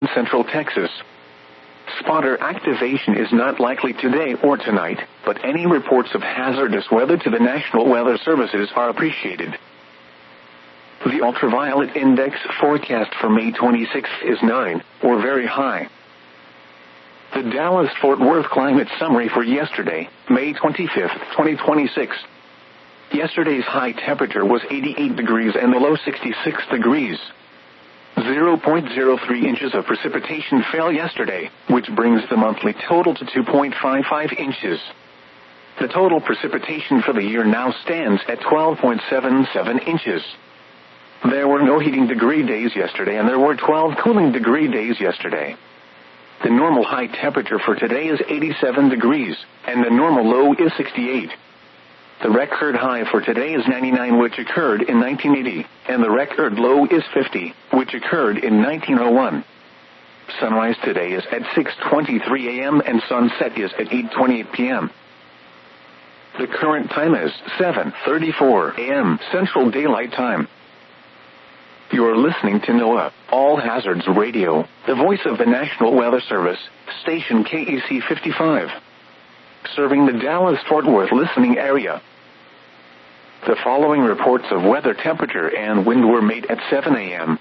Central Texas. Spotter activation is not likely today or tonight, but any reports of hazardous weather to the National Weather Services are appreciated. The ultraviolet index forecast for May 26 is 9, or very high. The Dallas-Fort Worth climate summary for yesterday, May 25, 2026. Yesterday's high temperature was 88 degrees and the low 66 degrees. 0.03 inches of precipitation fell yesterday, which brings the monthly total to 2.55 inches. The total precipitation for the year now stands at 12.77 inches. There were no heating degree days yesterday and there were 12 cooling degree days yesterday. The normal high temperature for today is 87 degrees, and the normal low is 68. The record high for today is 99, which occurred in 1980, and the record low is 50, which occurred in 1901. Sunrise today is at 6:23 a.m. and sunset is at 8:28 p.m. The current time is 7:34 a.m. Central Daylight Time. You're listening to NOAA All Hazards Radio, the voice of the National Weather Service, station KEC 55. Serving the Dallas-Fort Worth listening area. The following reports of weather, temperature, and wind were made at 7 a.m.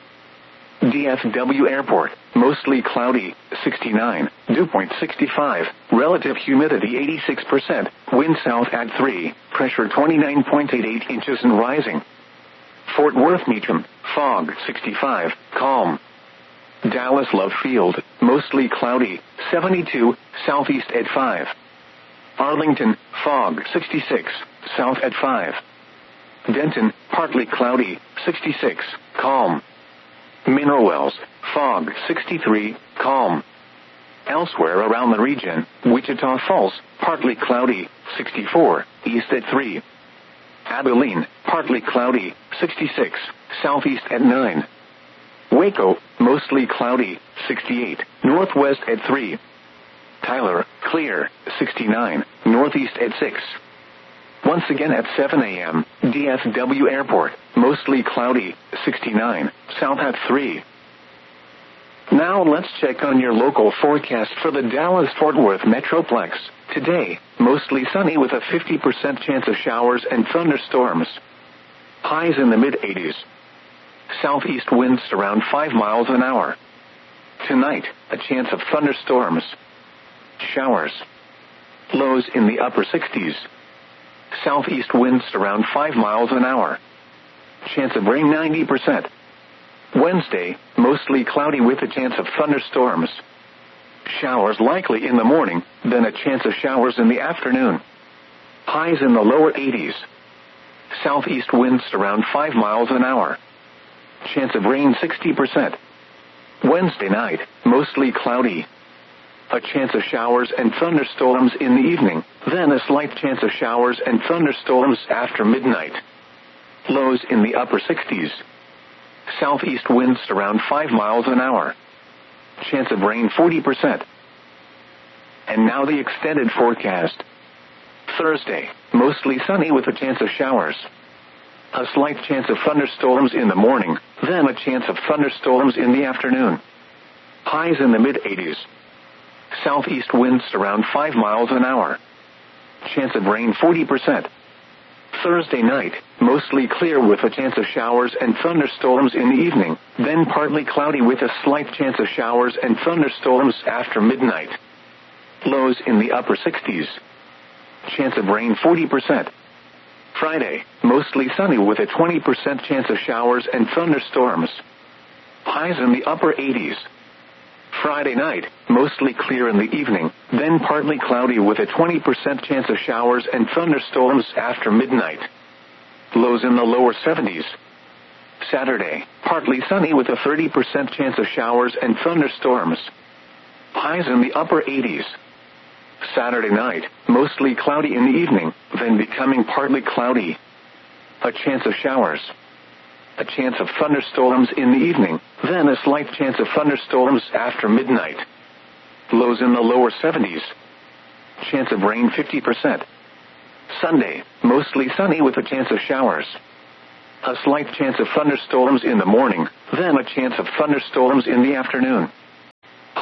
DFW Airport, mostly cloudy, 69, dew point 65, relative humidity 86%, wind south at 3, pressure 29.88 inches and rising. Fort Worth Meacham, fog, 65, calm. Dallas Love Field, mostly cloudy, 72, southeast at 5. Arlington, fog, 66, south at 5. Denton, partly cloudy, 66, calm. Mineral Wells, fog, 63, calm. Elsewhere around the region, Wichita Falls, partly cloudy, 64, east at 3. Abilene, partly cloudy, 66, southeast at 9. Waco, mostly cloudy, 68, northwest at 3. Tyler, clear, 69, northeast at 6. Once again at 7 a.m., DFW Airport, mostly cloudy, 69, south at 3. Now let's check on your local forecast for the Dallas-Fort Worth Metroplex. Today, mostly sunny with a 50% chance of showers and thunderstorms. Highs in the mid-80s. Southeast winds around 5 miles an hour. Tonight, a chance of thunderstorms. Showers. Lows in the upper 60s. Southeast winds around 5 miles an hour. Chance of rain 90%. Wednesday, mostly cloudy with a chance of thunderstorms. Showers likely in the morning, then a chance of showers in the afternoon. Highs in the lower 80s. Southeast winds around 5 miles an hour. Chance of rain 60%. Wednesday night, mostly cloudy. A chance of showers and thunderstorms in the evening, then a slight chance of showers and thunderstorms after midnight. Lows in the upper 60s. Southeast winds around 5 miles an hour. Chance of rain 40%. And now the extended forecast. Thursday, mostly sunny with a chance of showers. A slight chance of thunderstorms in the morning, then a chance of thunderstorms in the afternoon. Highs in the mid-80s. Southeast winds around 5 miles an hour. Chance of rain 40%. Thursday night, mostly clear with a chance of showers and thunderstorms in the evening, then partly cloudy with a slight chance of showers and thunderstorms after midnight. Lows in the upper 60s. Chance of rain 40%. Friday, mostly sunny with a 20% chance of showers and thunderstorms. Highs in the upper 80s. Friday night, mostly clear in the evening, then partly cloudy with a 20% chance of showers and thunderstorms after midnight. Lows in the lower 70s. Saturday, partly sunny with a 30% chance of showers and thunderstorms. Highs in the upper 80s. Saturday night, mostly cloudy in the evening, then becoming partly cloudy. A chance of showers. A chance of thunderstorms in the evening, then a slight chance of thunderstorms after midnight. Lows in the lower 70s. Chance of rain 50%. Sunday, mostly sunny with a chance of showers. A slight chance of thunderstorms in the morning, then a chance of thunderstorms in the afternoon.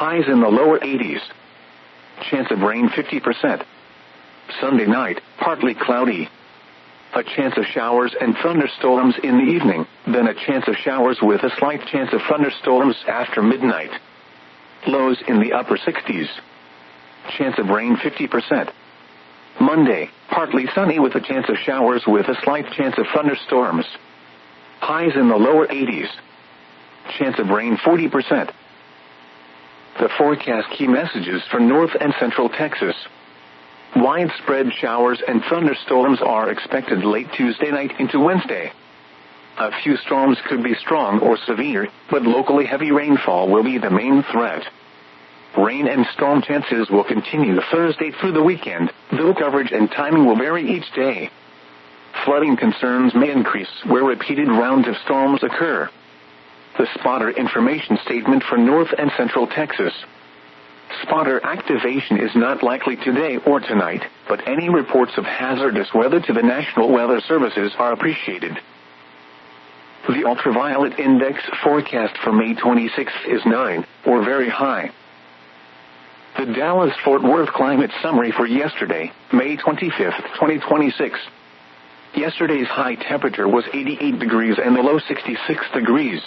Highs in the lower 80s. Chance of rain 50%. Sunday night, partly cloudy. A chance of showers and thunderstorms in the evening, then a chance of showers with a slight chance of thunderstorms after midnight. Lows in the upper 60s. Chance of rain 50%. Monday, partly sunny with a chance of showers with a slight chance of thunderstorms. Highs in the lower 80s. Chance of rain 40%. The forecast key messages for North and Central Texas. Widespread showers and thunderstorms are expected late Tuesday night into Wednesday. A few storms could be strong or severe, but locally heavy rainfall will be the main threat. Rain and storm chances will continue Thursday through the weekend, though coverage and timing will vary each day. Flooding concerns may increase where repeated rounds of storms occur. The spotter information statement for North and Central Texas. Spotter activation is not likely today or tonight, but any reports of hazardous weather to the National Weather Services are appreciated. The ultraviolet index forecast for May 26th is 9, or very high. The Dallas-Fort Worth climate summary for yesterday, May 25th, 2026. Yesterday's high temperature was 88 degrees and the low 66 degrees.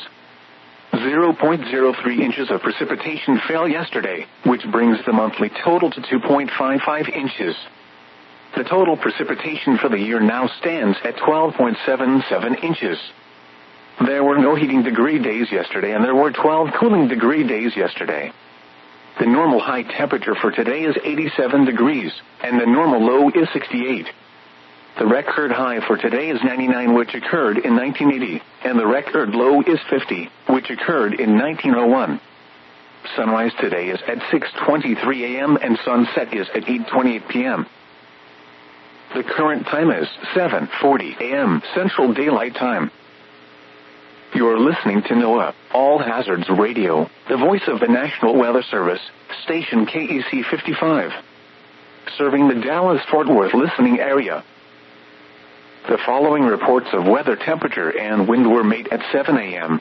0.03 inches of precipitation fell yesterday, which brings the monthly total to 2.55 inches. The total precipitation for the year now stands at 12.77 inches. There were no heating degree days yesterday and there were 12 cooling degree days yesterday. The normal high temperature for today is 87 degrees, and the normal low is 68. The record high for today is 99, which occurred in 1980, and the record low is 50, which occurred in 1901. Sunrise today is at 6:23 a.m. and sunset is at 8:28 p.m. The current time is 7:40 a.m. Central Daylight Time. You're listening to NOAA, All Hazards Radio, the voice of the National Weather Service, station KEC 55. Serving the Dallas-Fort Worth listening area. The following reports of weather, temperature, and wind were made at 7 a.m.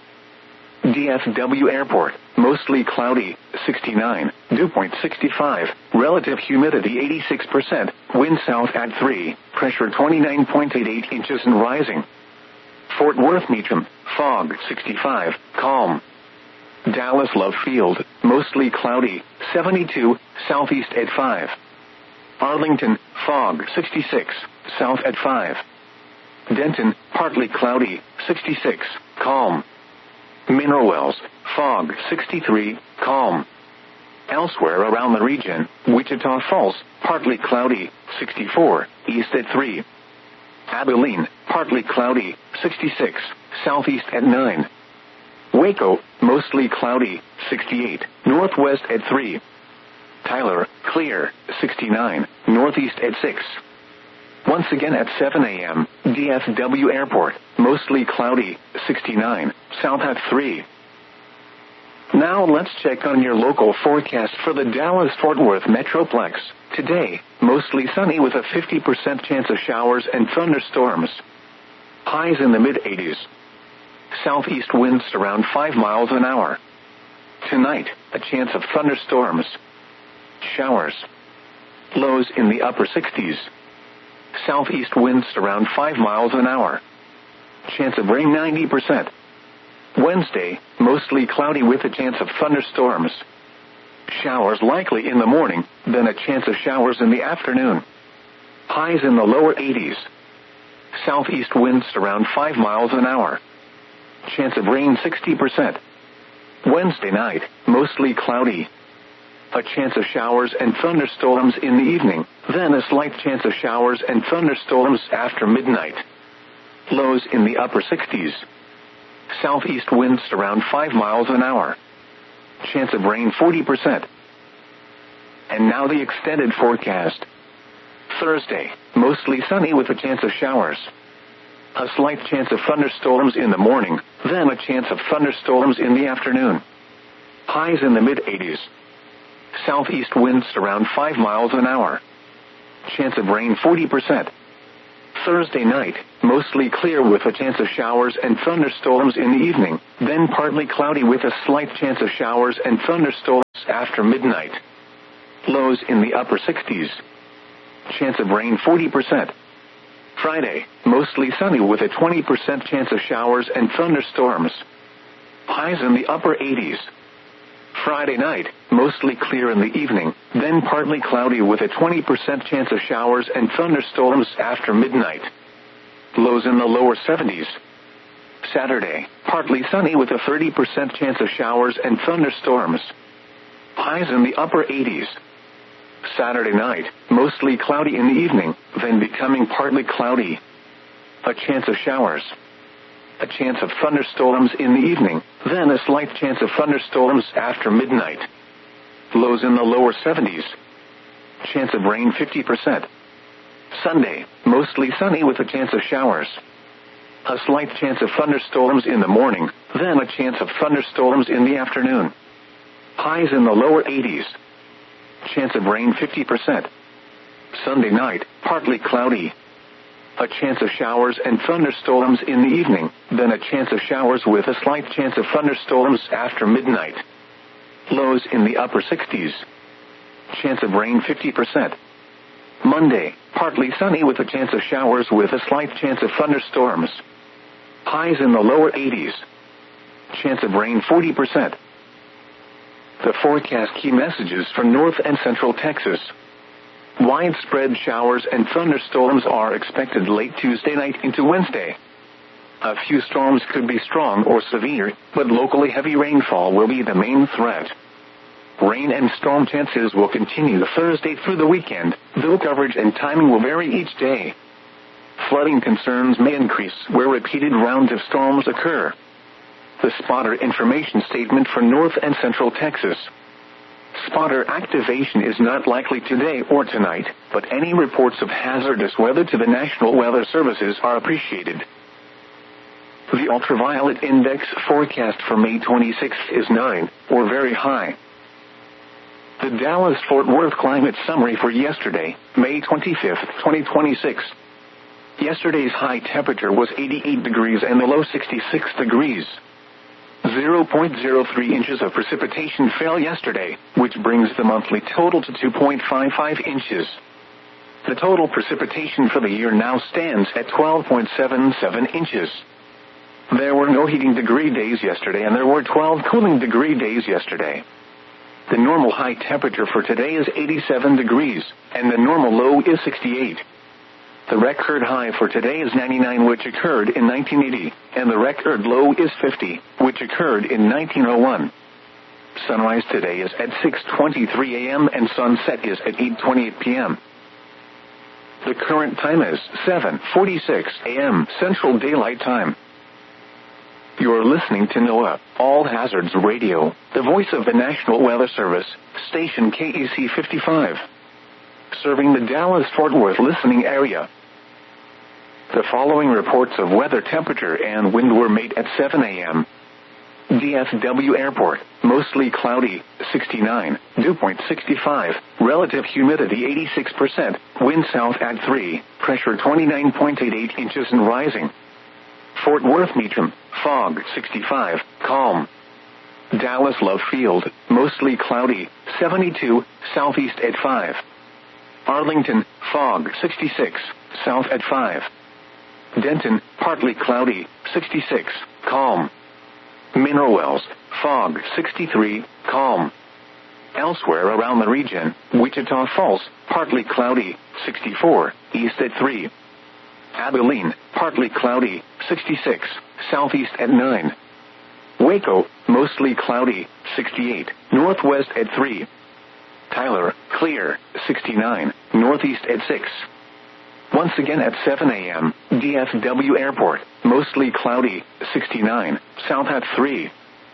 DFW Airport, mostly cloudy, 69, dew point 65, relative humidity 86%, wind south at 3, pressure 29.88 inches and rising. Fort Worth Meacham, fog 65, calm. Dallas Love Field, mostly cloudy, 72, southeast at 5. Arlington, fog 66, south at 5. Denton, partly cloudy, 66, calm. Mineral Wells, fog 63, calm. Elsewhere around the region, Wichita Falls, partly cloudy, 64, east at 3. Abilene, partly cloudy, 66, southeast at 9. Waco, mostly cloudy, 68, northwest at 3. Tyler, clear, 69, northeast at 6. Once again at 7 a.m., DFW Airport, mostly cloudy, 69, south at 3. Now let's check on your local forecast for the Dallas-Fort Worth Metroplex. Today, mostly sunny with a 50% chance of showers and thunderstorms. Highs in the mid-80s. Southeast winds around 5 miles an hour. Tonight, a chance of thunderstorms. Showers. Lows in the upper 60s. Southeast winds around 5 miles an hour. Chance of rain 90%. Wednesday, mostly cloudy with a chance of thunderstorms. Showers likely in the morning, then a chance of showers in the afternoon. Highs in the lower 80s. Southeast winds around 5 miles an hour. Chance of rain 60%. Wednesday night, mostly cloudy. A chance of showers and thunderstorms in the evening, then a slight chance of showers and thunderstorms after midnight. Lows in the upper 60s. Southeast winds around 5 miles an hour. Chance of rain 40%. And now the extended forecast. Thursday, mostly sunny with a chance of showers. A slight chance of thunderstorms in the morning, then a chance of thunderstorms in the afternoon. Highs in the mid-80s. Southeast winds around 5 miles an hour. Chance of rain 40%. Thursday night, mostly clear with a chance of showers and thunderstorms in the evening, then partly cloudy with a slight chance of showers and thunderstorms after midnight. Lows in the upper 60s. Chance of rain 40%. Friday, mostly sunny with a 20% chance of showers and thunderstorms. Highs in the upper 80s. Friday night, mostly clear in the evening, then partly cloudy with a 20% chance of showers and thunderstorms after midnight. Lows in the lower 70s. Saturday, partly sunny with a 30% chance of showers and thunderstorms. Highs in the upper 80s. Saturday night, mostly cloudy in the evening, then becoming partly cloudy. A chance of showers. A chance of thunderstorms in the evening, then a slight chance of thunderstorms after midnight. Lows in the lower 70s. Chance of rain 50%. Sunday, mostly sunny with a chance of showers. A slight chance of thunderstorms in the morning, then a chance of thunderstorms in the afternoon. Highs in the lower 80s. Chance of rain 50%. Sunday night, partly cloudy. A chance of showers and thunderstorms in the evening, then a chance of showers with a slight chance of thunderstorms after midnight. Lows in the upper 60s. Chance of rain 50%. Monday, partly sunny with a chance of showers with a slight chance of thunderstorms. Highs in the lower 80s. Chance of rain 40%. The forecast key messages for North and Central Texas. Widespread showers and thunderstorms are expected late Tuesday night into Wednesday. A few storms could be strong or severe, but locally heavy rainfall will be the main threat. Rain and storm chances will continue Thursday through the weekend, though coverage and timing will vary each day. Flooding concerns may increase where repeated rounds of storms occur. The spotter information statement for North and Central Texas. Spotter activation is not likely today or tonight, but any reports of hazardous weather to the National Weather Services are appreciated. The ultraviolet index forecast for May 26 is 9, or very high. The Dallas-Fort Worth climate summary for yesterday, May 25, 2026. Yesterday's high temperature was 88 degrees and the low 66 degrees. 0.03 inches of precipitation fell yesterday, which brings the monthly total to 2.55 inches. The total precipitation for the year now stands at 12.77 inches. There were no heating degree days yesterday and there were 12 cooling degree days yesterday. The normal high temperature for today is 87 degrees, and the normal low is 68. The record high for today is 99, which occurred in 1980, and the record low is 50, which occurred in 1901. Sunrise today is at 6:23 a.m. and sunset is at 8:28 p.m. The current time is 7:46 a.m. Central Daylight Time. You're listening to NOAA, All Hazards Radio, the voice of the National Weather Service, station KEC 55. Serving the Dallas-Fort Worth listening area. The following reports of weather, temperature, and wind were made at 7 a.m. DFW Airport, mostly cloudy, 69, dew point 65, relative humidity 86%, wind south at 3, pressure 29.88 inches and rising. Fort Worth Meacham, fog 65, calm. Dallas Love Field, mostly cloudy, 72, southeast at 5. Arlington, fog 66, south at 5. Denton, partly cloudy, 66, calm. Mineral Wells, fog 63, calm. Elsewhere around the region, Wichita Falls, partly cloudy, 64, east at 3. Abilene, partly cloudy, 66, southeast at 9. Waco, mostly cloudy, 68, northwest at 3. Tyler, clear, 69, northeast at 6. Once again at 7 a.m., DFW Airport, mostly cloudy, 69, south at 3.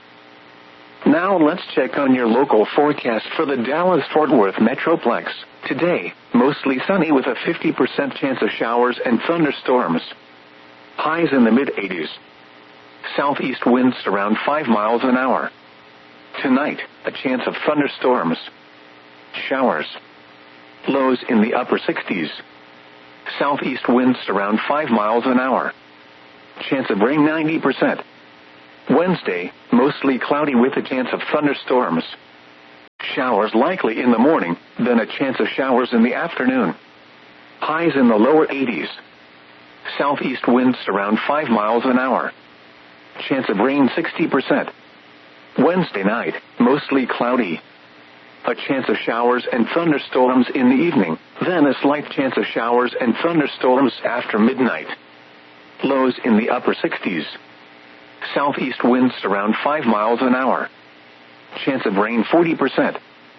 Now let's check on your local forecast for the Dallas-Fort Worth Metroplex. Today, mostly sunny with a 50% chance of showers and thunderstorms. Highs in the mid-80s. Southeast winds around 5 miles an hour. Tonight, a chance of thunderstorms. Showers. Lows in the upper 60s. Southeast winds around 5 miles an hour. Chance of rain 90%. Wednesday, mostly cloudy with a chance of thunderstorms. Showers likely in the morning, then a chance of showers in the afternoon. Highs in the lower 80s. Southeast winds around 5 miles an hour. Chance of rain 60%. Wednesday night, mostly cloudy. A chance of showers and thunderstorms in the evening, then a slight chance of showers and thunderstorms after midnight. Lows in the upper 60s. Southeast winds around 5 miles an hour. Chance of rain 40%.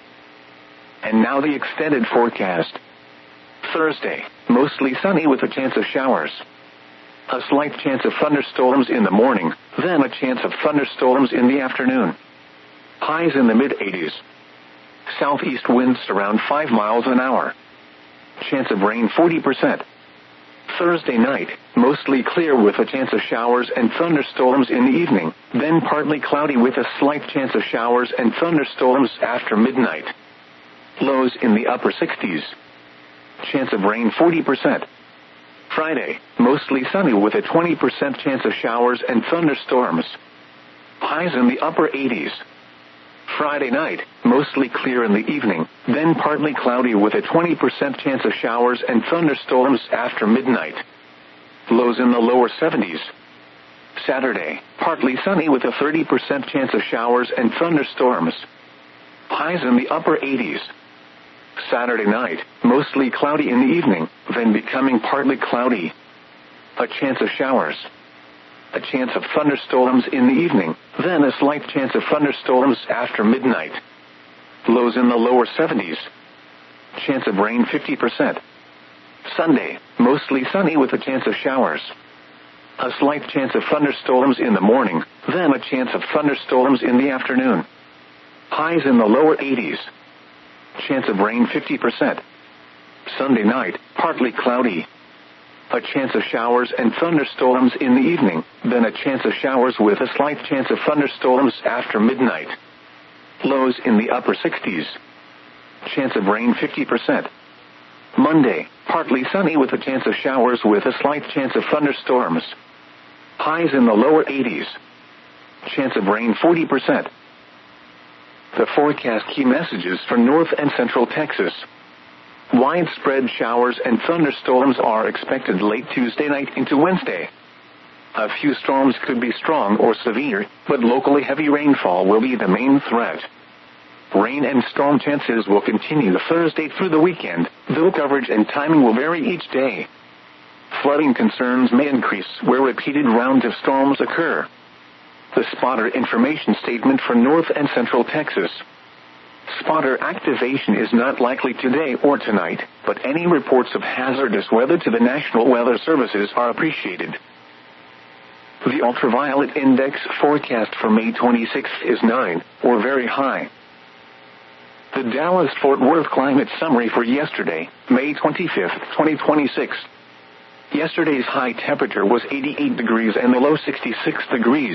And now the extended forecast. Thursday, mostly sunny with a chance of showers. A slight chance of thunderstorms in the morning, then a chance of thunderstorms in the afternoon. Highs in the mid-80s. Southeast winds around 5 miles an hour. Chance of rain 40%. Thursday night, mostly clear with a chance of showers and thunderstorms in the evening, then partly cloudy with a slight chance of showers and thunderstorms after midnight. Lows in the upper 60s. Chance of rain 40%. Friday, mostly sunny with a 20% chance of showers and thunderstorms. Highs in the upper 80s. Friday night, mostly clear in the evening, then partly cloudy with a 20% chance of showers and thunderstorms after midnight. Lows in the lower 70s. Saturday, partly sunny with a 30% chance of showers and thunderstorms. Highs in the upper 80s. Saturday night, mostly cloudy in the evening, then becoming partly cloudy. A chance of showers. A chance of thunderstorms in the evening, then a slight chance of thunderstorms after midnight. Lows in the lower 70s. Chance of rain 50%. Sunday, mostly sunny with a chance of showers. A slight chance of thunderstorms in the morning, then a chance of thunderstorms in the afternoon. Highs in the lower 80s. Chance of rain 50%. Sunday night, partly cloudy. A chance of showers and thunderstorms in the evening, then a chance of showers with a slight chance of thunderstorms after midnight. Lows in the upper 60s. Chance of rain 50%. Monday, partly sunny with a chance of showers with a slight chance of thunderstorms. Highs in the lower 80s. Chance of rain 40%. The forecast key messages for North and Central Texas. Widespread showers and thunderstorms are expected late Tuesday night into Wednesday. A few storms could be strong or severe, but locally heavy rainfall will be the main threat. Rain and storm chances will continue Thursday through the weekend, though coverage and timing will vary each day. Flooding concerns may increase where repeated rounds of storms occur. The spotter information statement for North and Central Texas. Spotter activation is not likely today or tonight, but any reports of hazardous weather to the National Weather Services are appreciated. The ultraviolet index forecast for May 26th is 9, or very high. The Dallas-Fort Worth climate summary for yesterday, May 25th, 2026. Yesterday's high temperature was 88 degrees and the low 66 degrees.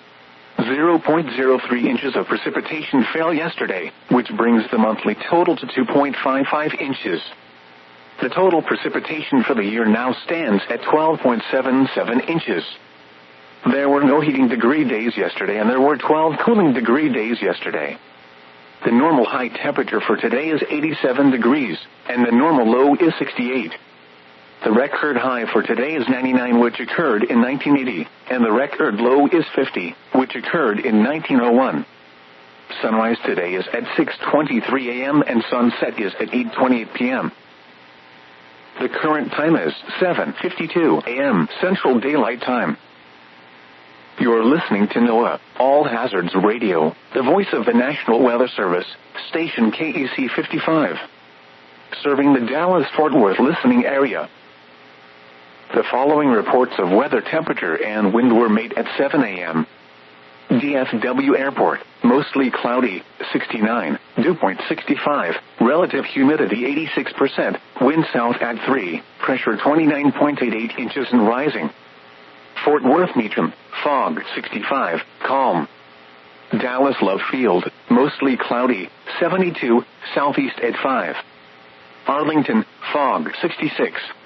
0.03 inches of precipitation fell yesterday, which brings the monthly total to 2.55 inches. The total precipitation for the year now stands at 12.77 inches. There were no heating degree days yesterday and there were 12 cooling degree days yesterday. The normal high temperature for today is 87 degrees, and the normal low is 68. The record high for today is 99, which occurred in 1980, and the record low is 50, which occurred in 1901. Sunrise today is at 6:23 a.m. and sunset is at 8:28 p.m. The current time is 7:52 a.m. Central Daylight Time. You're listening to NOAA, All Hazards Radio, the voice of the National Weather Service, station KEC 55. Serving the Dallas-Fort Worth listening area. The following reports of weather, temperature, and wind were made at 7 a.m. DFW Airport, mostly cloudy, 69, dew point 65, relative humidity 86%, wind south at 3, pressure 29.88 inches and rising. Fort Worth Meacham, fog 65, calm. Dallas Love Field, mostly cloudy, 72, southeast at 5. Arlington, fog 66,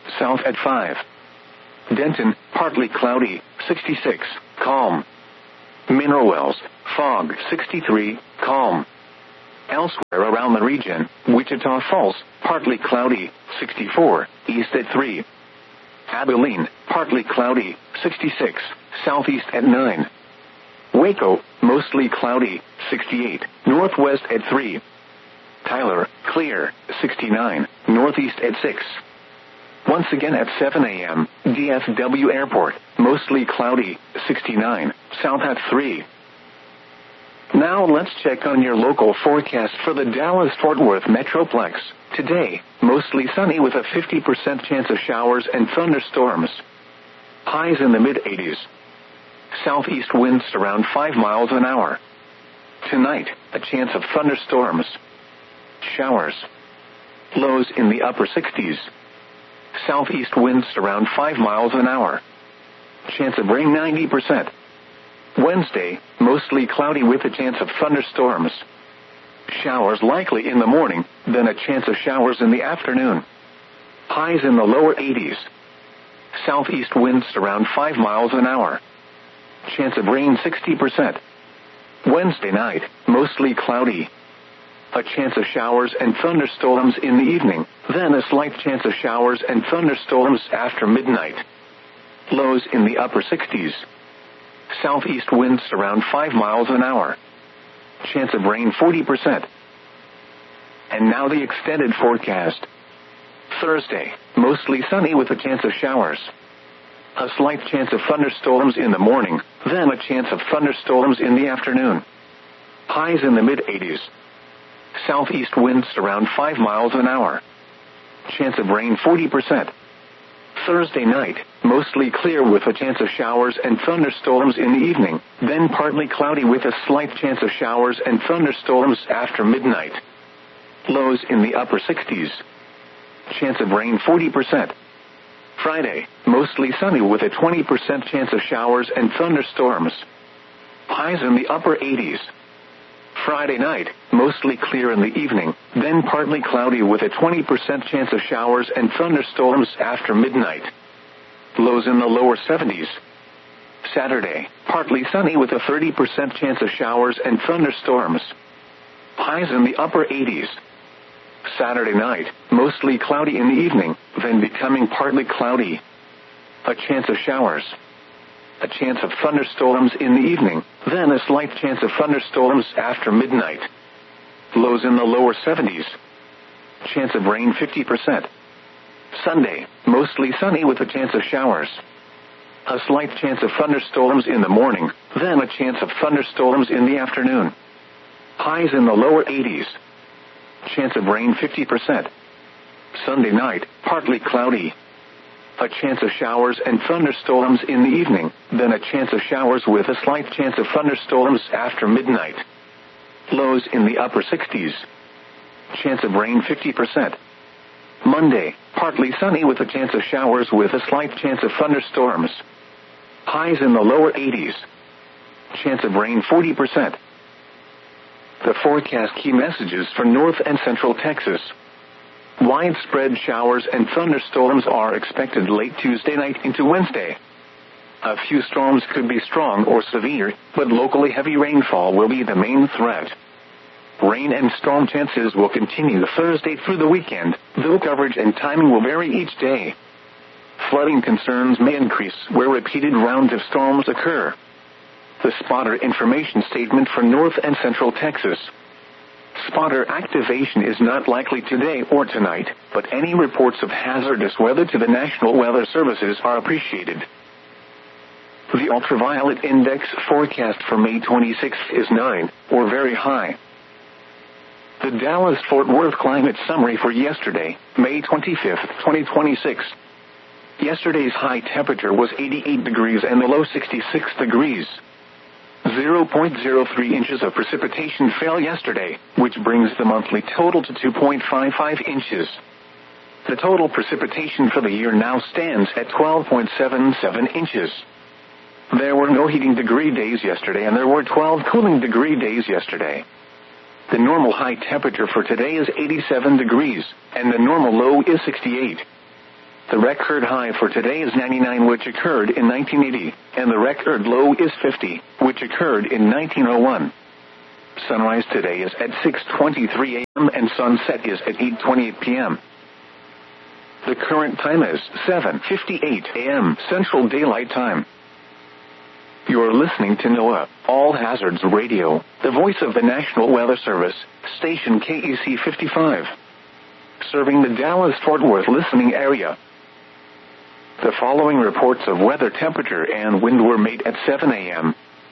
south at 5. Denton, partly cloudy, 66, calm. Mineral Wells, fog, 63, calm. Elsewhere around the region, Wichita Falls, partly cloudy, 64, east at 3. Abilene, partly cloudy, 66, southeast at 9. Waco, mostly cloudy, 68, northwest at 3. Tyler, clear, 69, northeast at 6. Once again at 7 a.m., DFW Airport, mostly cloudy, 69, south at 3. Now let's check on your local forecast for the Dallas-Fort Worth Metroplex. Today, mostly sunny with a 50% chance of showers and thunderstorms. Highs in the mid-80s. Southeast winds around 5 miles an hour. Tonight, a chance of thunderstorms. Showers. Lows in the upper 60s. Southeast winds around 5 miles an hour. Chance of rain 90%. Wednesday, mostly cloudy with a chance of thunderstorms. Showers likely in the morning, then a chance of showers in the afternoon. Highs in the lower 80s. Southeast winds around 5 miles an hour. Chance of rain 60%. Wednesday night, mostly cloudy. A chance of showers and thunderstorms in the evening, then a slight chance of showers and thunderstorms after midnight. Lows in the upper 60s. Southeast winds around 5 miles an hour. Chance of rain 40%. And now the extended forecast. Thursday, mostly sunny with a chance of showers. A slight chance of thunderstorms in the morning, then a chance of thunderstorms in the afternoon. Highs in the mid-80s. Southeast winds around 5 miles an hour. Chance of rain 40%. Thursday night, mostly clear with a chance of showers and thunderstorms in the evening, then partly cloudy with a slight chance of showers and thunderstorms after midnight. Lows in the upper 60s. Chance of rain 40%. Friday, mostly sunny with a 20% chance of showers and thunderstorms. Highs in the upper 80s. Friday night, mostly clear in the evening, then partly cloudy with a 20% chance of showers and thunderstorms after midnight. Lows in the lower 70s. Saturday, partly sunny with a 30% chance of showers and thunderstorms. Highs in the upper 80s. Saturday night, mostly cloudy in the evening, then becoming partly cloudy. A chance of showers. A chance of thunderstorms in the evening, then a slight chance of thunderstorms after midnight. Lows in the lower 70s. Chance of rain 50%. Sunday, mostly sunny with a chance of showers. A slight chance of thunderstorms in the morning, then a chance of thunderstorms in the afternoon. Highs in the lower 80s. Chance of rain 50%. Sunday night, partly cloudy. A chance of showers and thunderstorms in the evening, then a chance of showers with a slight chance of thunderstorms after midnight. Lows in the upper 60s. Chance of rain 50%. Monday, partly sunny with a chance of showers with a slight chance of thunderstorms. Highs in the lower 80s. Chance of rain 40%. The forecast key messages for North and Central Texas. Widespread showers and thunderstorms are expected late Tuesday night into Wednesday. A few storms could be strong or severe, but locally heavy rainfall will be the main threat. Rain and storm chances will continue Thursday through the weekend, though coverage and timing will vary each day. Flooding concerns may increase where repeated rounds of storms occur. The spotter information statement for North and Central Texas. Spotter activation is not likely today or tonight, but any reports of hazardous weather to the National Weather Services are appreciated. The ultraviolet index forecast for May 26th is 9, or very high. The Dallas-Fort Worth climate summary for yesterday, May 25th, 2026. Yesterday's high temperature was 88 degrees and the low 66 degrees. 0.03 inches of precipitation fell yesterday, which brings the monthly total to 2.55 inches. The total precipitation for the year now stands at 12.77 inches. There were no heating degree days yesterday and there were 12 cooling degree days yesterday. The normal high temperature for today is 87 degrees, and the normal low is 68. The record high for today is 99, which occurred in 1980, and the record low is 50, which occurred in 1901. Sunrise today is at 6:23 a.m. and sunset is at 8:28 p.m. The current time is 7:58 a.m. Central Daylight Time. You're listening to NOAA, All Hazards Radio, the voice of the National Weather Service, station KEC 55. Serving the Dallas-Fort Worth listening area. The following reports of weather, temperature, and wind were made at 7 a.m.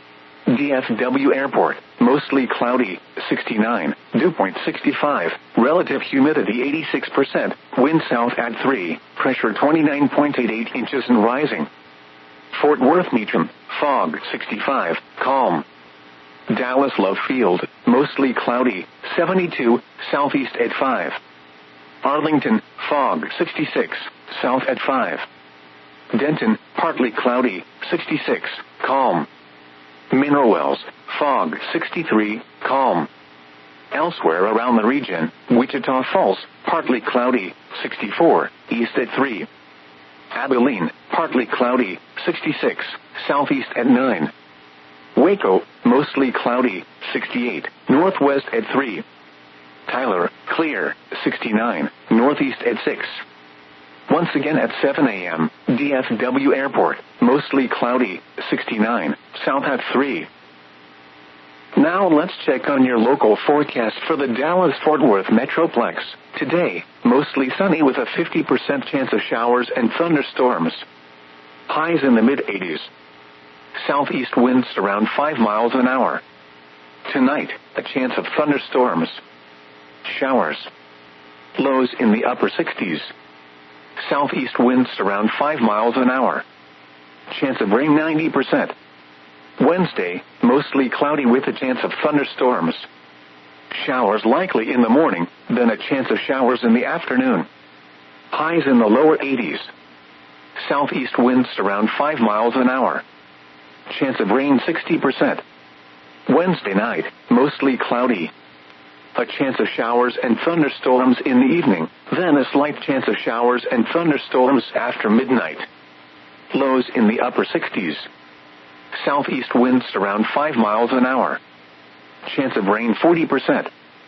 DFW Airport, mostly cloudy, 69, dew point 65, relative humidity 86%, wind south at 3, pressure 29.88 inches and rising. Fort Worth Meacham, fog, 65, calm. Dallas Love Field, mostly cloudy, 72, southeast at 5. Arlington, fog, 66, south at 5. Denton, partly cloudy, 66, calm. Mineral Wells, fog, 63, calm. Elsewhere around the region, Wichita Falls, partly cloudy, 64, east at 3. Abilene, partly cloudy, 66, southeast at 9. Waco, mostly cloudy, 68, northwest at 3. Tyler, clear, 69, northeast at 6. Once again at 7 a.m., DFW Airport, mostly cloudy, 69, south at 3. Now let's check on your local forecast for the Dallas-Fort Worth Metroplex. Today, mostly sunny with a 50% chance of showers and thunderstorms. Highs in the mid-80s. Southeast winds around 5 miles an hour. Tonight, a chance of thunderstorms. Showers. Lows in the upper 60s. Southeast winds around 5 miles an hour. Chance of rain 90%. Wednesday, mostly cloudy with a chance of thunderstorms. Showers likely in the morning, then a chance of showers in the afternoon. Highs in the lower 80s. Southeast winds around 5 miles an hour. Chance of rain 60%. Wednesday night, mostly cloudy. A chance of showers and thunderstorms in the evening, then a slight chance of showers and thunderstorms after midnight. Lows in the upper 60s. Southeast winds around 5 miles an hour. Chance of rain 40%.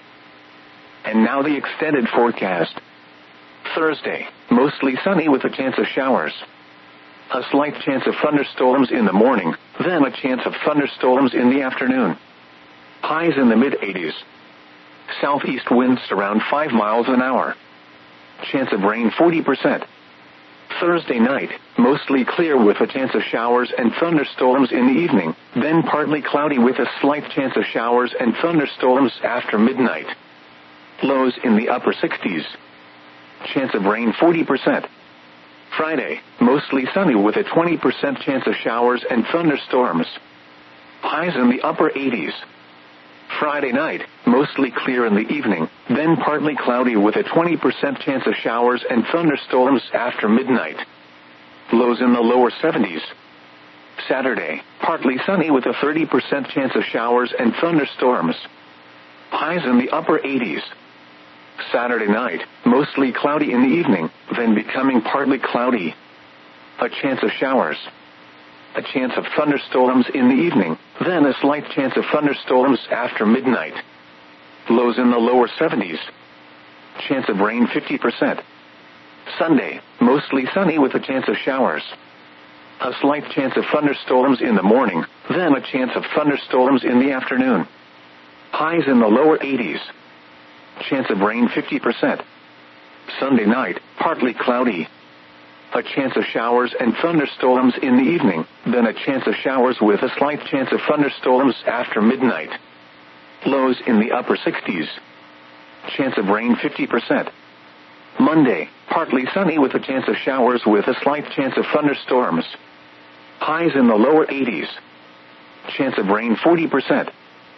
And now the extended forecast. Thursday, mostly sunny with a chance of showers. A slight chance of thunderstorms in the morning, then a chance of thunderstorms in the afternoon. Highs in the mid-80s. Southeast winds around 5 miles an hour. Chance of rain 40%. Thursday night, mostly clear with a chance of showers and thunderstorms in the evening, then partly cloudy with a slight chance of showers and thunderstorms after midnight. Lows in the upper 60s. Chance of rain 40%. Friday, mostly sunny with a 20% chance of showers and thunderstorms. Highs in the upper 80s. Friday night, mostly clear in the evening, then partly cloudy with a 20% chance of showers and thunderstorms after midnight. Lows in the lower 70s. Saturday, partly sunny with a 30% chance of showers and thunderstorms. Highs in the upper 80s. Saturday night, mostly cloudy in the evening, then becoming partly cloudy. A chance of showers. A chance of thunderstorms in the evening, then a slight chance of thunderstorms after midnight. Lows in the lower 70s. Chance of rain 50%. Sunday, mostly sunny with a chance of showers. A slight chance of thunderstorms in the morning, then a chance of thunderstorms in the afternoon. Highs in the lower 80s. Chance of rain 50%. Sunday night, partly cloudy. A chance of showers and thunderstorms in the evening, then a chance of showers with a slight chance of thunderstorms after midnight. Lows in the upper 60s. Chance of rain 50%. Monday, partly sunny with a chance of showers with a slight chance of thunderstorms. Highs in the lower 80s. Chance of rain 40%.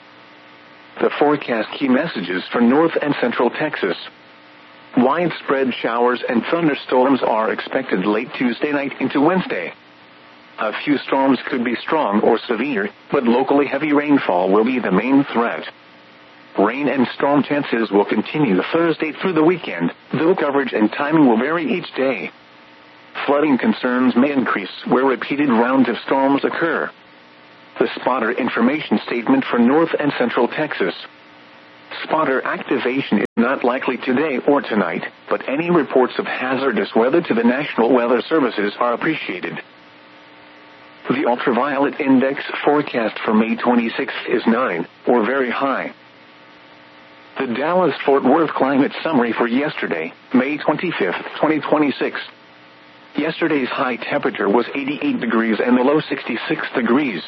The forecast key messages for North and Central Texas. Widespread showers and thunderstorms are expected late Tuesday night into Wednesday. A few storms could be strong or severe, but locally heavy rainfall will be the main threat. Rain and storm chances will continue Thursday through the weekend, though coverage and timing will vary each day. flooding concerns may increase where repeated rounds of storms occur. The spotter information statement for North and Central Texas. Spotter activation is not likely today or tonight, but any reports of hazardous weather to the National Weather Services are appreciated. The ultraviolet index forecast for May 26th is 9, or very high. The Dallas-Fort Worth climate summary for yesterday, May 25th, 2026. Yesterday's high temperature was 88 degrees and the low 66 degrees.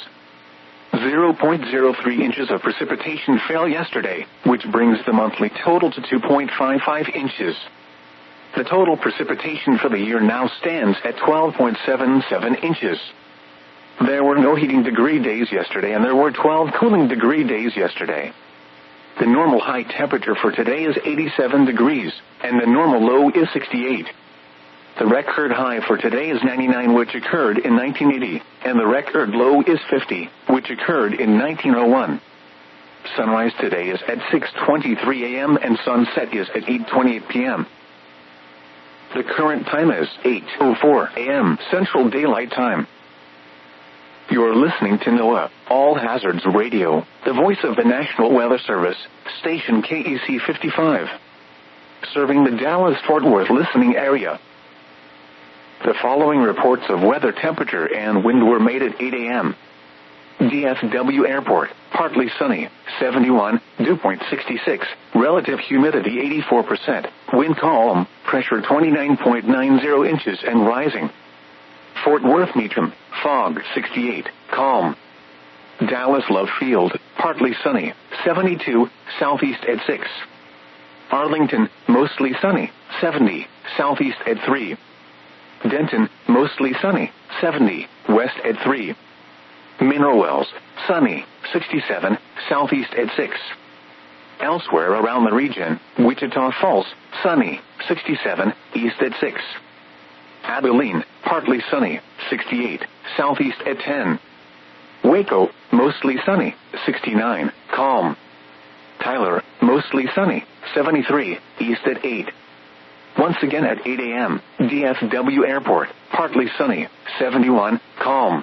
0.03 inches of precipitation fell yesterday, which brings the monthly total to 2.55 inches. The total precipitation for the year now stands at 12.77 inches. There were no heating degree days yesterday and there were 12 cooling degree days yesterday. The normal high temperature for today is 87 degrees, and the normal low is 68. The record high for today is 99, which occurred in 1980, and the record low is 50, which occurred in 1901. Sunrise today is at 6:23 a.m. and sunset is at 8:28 p.m. The current time is 8:04 a.m. Central Daylight Time. You're listening to NOAA All Hazards Radio, the voice of the National Weather Service, station KEC 55, serving the Dallas-Fort Worth listening area. The following reports of weather, temperature, and wind were made at 8 a.m. DFW Airport, partly sunny, 71, dew point 66, relative humidity 84%, wind calm, pressure 29.90 inches and rising. Fort Worth Meacham, fog 68, calm. Dallas Love Field, partly sunny, 72, southeast at 6. Arlington, mostly sunny, 70, southeast at 3. Denton, mostly sunny, 70, west at 3. Mineral Wells, sunny, 67, southeast at 6. Elsewhere around the region, Wichita Falls, sunny, 67, east at 6. Abilene, partly sunny, 68, southeast at 10. Waco, mostly sunny, 69, calm. Tyler, mostly sunny, 73, east at 8. Once again at 8 a.m., DFW Airport, partly sunny, 71, calm.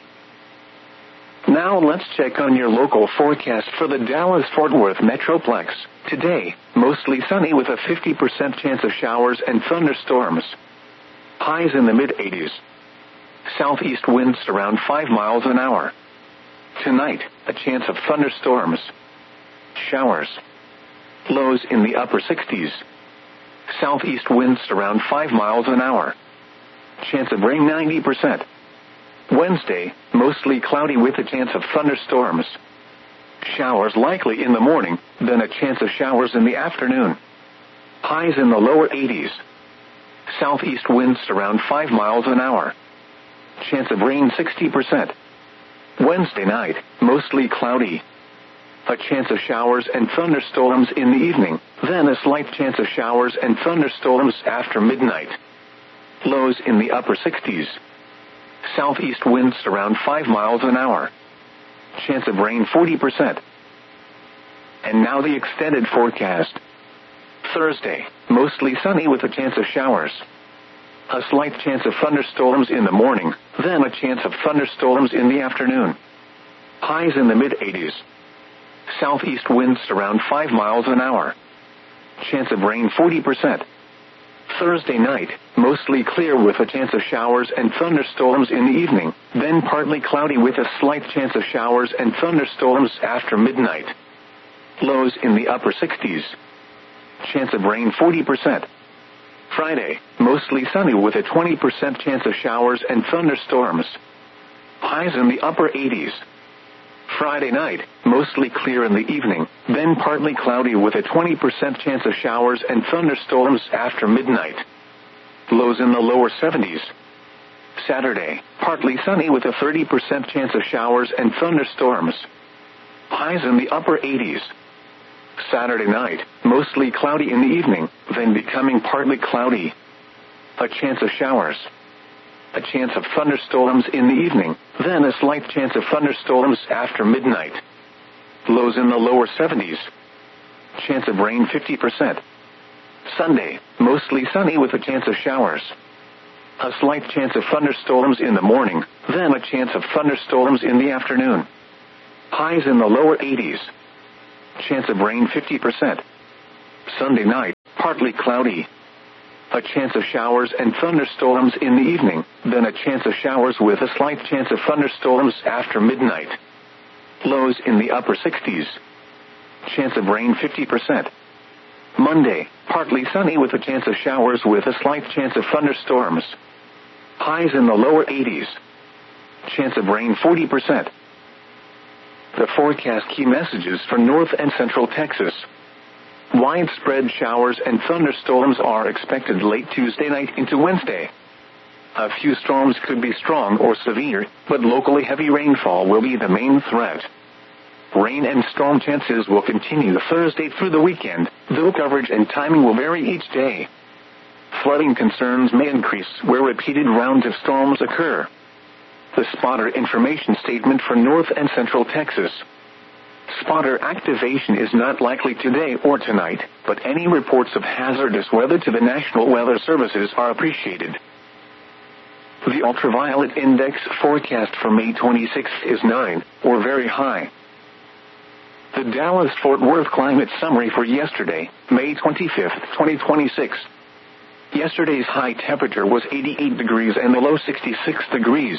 Now let's check on your local forecast for the Dallas-Fort Worth Metroplex. Today, mostly sunny with a 50% chance of showers and thunderstorms. Highs in the mid-80s. Southeast winds around 5 miles an hour. Tonight, a chance of thunderstorms. Showers. Lows in the upper 60s. Southeast winds around 5 miles an hour. Chance of rain 90%. Wednesday, mostly cloudy with a chance of thunderstorms. Showers likely in the morning, then a chance of showers in the afternoon. Highs in the lower 80s. Southeast winds around 5 miles an hour. Chance of rain 60%. Wednesday night, mostly cloudy. A chance of showers and thunderstorms in the evening, then a slight chance of showers and thunderstorms after midnight. Lows in the upper 60s. Southeast winds around 5 miles an hour. Chance of rain 40%. And now the extended forecast. Thursday, mostly sunny with a chance of showers. A slight chance of thunderstorms in the morning, then a chance of thunderstorms in the afternoon. Highs in the mid-80s. Southeast winds around 5 miles an hour. Chance of rain 40%. Thursday night, mostly clear with a chance of showers and thunderstorms in the evening, then partly cloudy with a slight chance of showers and thunderstorms after midnight. Lows in the upper 60s. Chance of rain 40%. Friday, mostly sunny with a 20% chance of showers and thunderstorms. Highs in the upper 80s. Friday night, mostly clear in the evening, then partly cloudy with a 20% chance of showers and thunderstorms after midnight. Lows in the lower 70s. Saturday, partly sunny with a 30% chance of showers and thunderstorms. Highs in the upper 80s. Saturday night, mostly cloudy in the evening, then becoming partly cloudy. A chance of showers. A chance of thunderstorms in the evening, then a slight chance of thunderstorms after midnight. Lows in the lower 70s. Chance of rain 50%. Sunday, mostly sunny with a chance of showers. A slight chance of thunderstorms in the morning, then a chance of thunderstorms in the afternoon. Highs in the lower 80s. Chance of rain 50%. Sunday night, partly cloudy. A chance of showers and thunderstorms in the evening, then a chance of showers with a slight chance of thunderstorms after midnight. Lows in the upper 60s. Chance of rain 50%. Monday, partly sunny with a chance of showers with a slight chance of thunderstorms. Highs in the lower 80s. Chance of rain 40%. The forecast key messages for North and Central Texas. Widespread showers and thunderstorms are expected late Tuesday night into Wednesday. A few storms could be strong or severe, but locally heavy rainfall will be the main threat. Rain and storm chances will continue Thursday through the weekend, though coverage and timing will vary each day. Flooding concerns may increase where repeated rounds of storms occur. The spotter information statement for North and Central Texas. Spotter activation is not likely today or tonight, but any reports of hazardous weather to the National Weather Services are appreciated. The ultraviolet index forecast for May 26th is 9, or very high. The Dallas-Fort Worth climate summary for yesterday, May 25th, 2026. Yesterday's high temperature was 88 degrees and the low 66 degrees.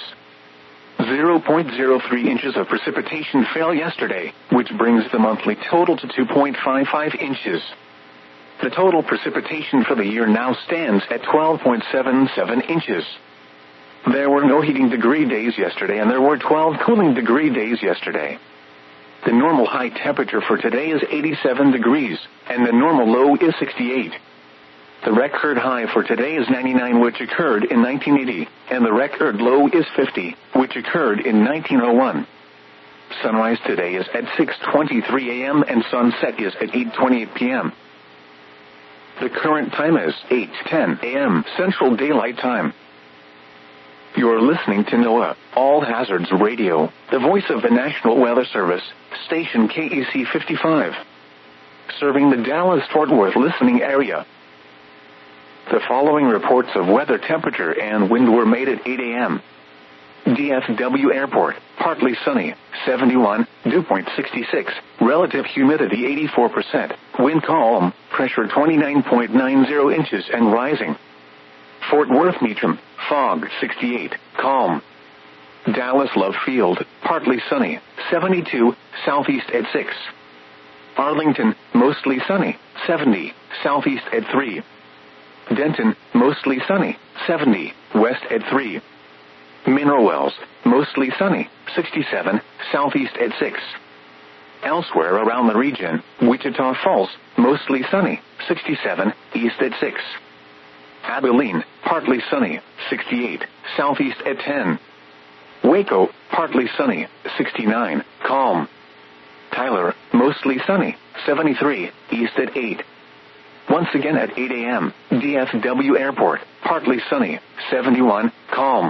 0.03 inches of precipitation fell yesterday, which brings the monthly total to 2.55 inches. The total precipitation for the year now stands at 12.77 inches. There were no heating degree days yesterday and there were 12 cooling degree days yesterday. The normal high temperature for today is 87 degrees, and the normal low is 68. The record high for today is 99, which occurred in 1980, and the record low is 50, which occurred in 1901. Sunrise today is at 6:23 a.m. and sunset is at 8:28 p.m. The current time is 8:10 a.m. Central Daylight Time. You're listening to NOAA, All Hazards Radio, the voice of the National Weather Service, station KEC 55. Serving the Dallas-Fort Worth listening area. The following reports of weather, temperature, and wind were made at 8 a.m. DFW Airport, partly sunny, 71, dew point 66, relative humidity 84%, wind calm, pressure 29.90 inches and rising. Fort Worth Meacham, fog 68, calm. Dallas Love Field, partly sunny, 72, southeast at 6. Arlington, mostly sunny, 70, southeast at 3. Denton, mostly sunny, 70, west at 3. Mineral Wells, mostly sunny, 67, southeast at 6. Elsewhere around the region, Wichita Falls, mostly sunny, 67, east at 6. Abilene, partly sunny, 68, southeast at 10. Waco, partly sunny, 69, calm. Tyler, mostly sunny, 73, east at 8. Once again at 8 a.m., DFW Airport, partly sunny, 71, calm.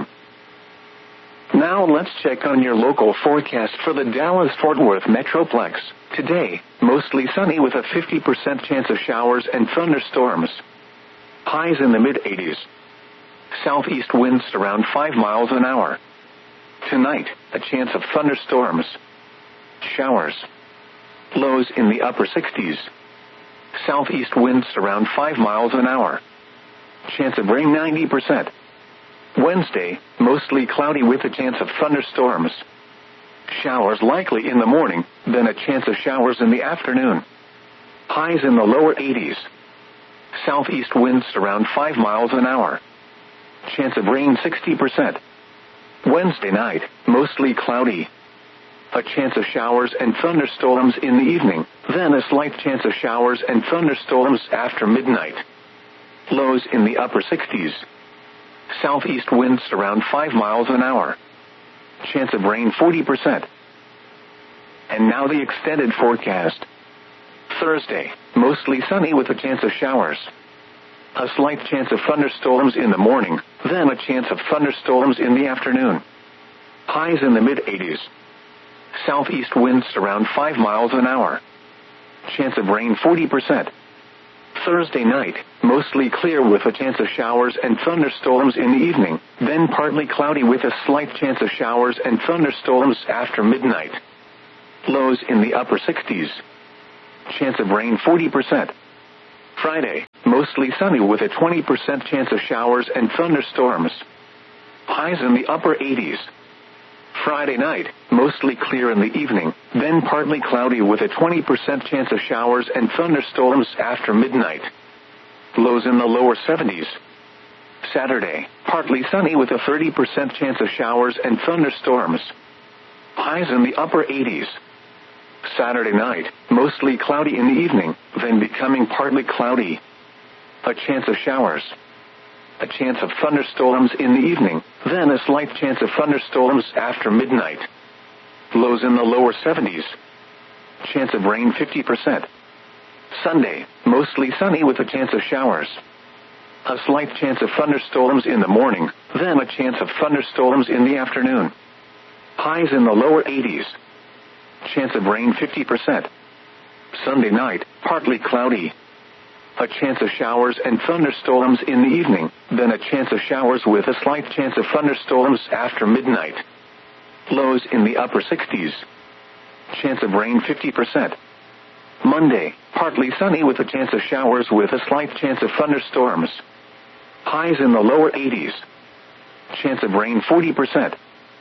Now let's check on your local forecast for the Dallas-Fort Worth Metroplex. Today, mostly sunny with a 50% chance of showers and thunderstorms. Highs in the mid-80s. Southeast winds around 5 miles an hour. Tonight, a chance of thunderstorms. Showers. Lows in the upper 60s. Southeast winds around 5 miles an hour. Chance of rain 90%. Wednesday, mostly cloudy with a chance of thunderstorms. Showers likely in the morning, then a chance of showers in the afternoon. Highs in the lower 80s. Southeast winds around 5 miles an hour. Chance of rain 60%. Wednesday night, mostly cloudy. A chance of showers and thunderstorms in the evening, then a slight chance of showers and thunderstorms after midnight. Lows in the upper 60s. Southeast winds around 5 miles an hour. Chance of rain 40%. And now the extended forecast. Thursday, mostly sunny with a chance of showers. A slight chance of thunderstorms in the morning, then a chance of thunderstorms in the afternoon. Highs in the mid-80s. Southeast winds around 5 miles an hour. Chance of rain 40%. Thursday night, mostly clear with a chance of showers and thunderstorms in the evening, then partly cloudy with a slight chance of showers and thunderstorms after midnight. Lows in the upper 60s. Chance of rain 40%. Friday, mostly sunny with a 20% chance of showers and thunderstorms. Highs in the upper 80s. Friday night, mostly clear in the evening, then partly cloudy with a 20% chance of showers and thunderstorms after midnight. Lows in the lower 70s. Saturday, partly sunny with a 30% chance of showers and thunderstorms. Highs in the upper 80s. Saturday night, mostly cloudy in the evening, then becoming partly cloudy. A chance of showers. A chance of thunderstorms in the evening, then a slight chance of thunderstorms after midnight. Lows in the lower 70s. Chance of rain 50%. Sunday, mostly sunny with a chance of showers. A slight chance of thunderstorms in the morning, then a chance of thunderstorms in the afternoon. Highs in the lower 80s. Chance of rain 50%. Sunday night, partly cloudy. A chance of showers and thunderstorms in the evening, then a chance of showers with a slight chance of thunderstorms after midnight. Lows in the upper 60s. Chance of rain 50%. Monday, partly sunny with a chance of showers with a slight chance of thunderstorms. Highs in the lower 80s. Chance of rain 40%.